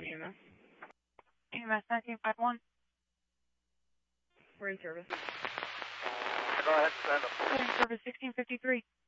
EMS. EMS 1951. We're in service. Go ahead, send them. In service 1653.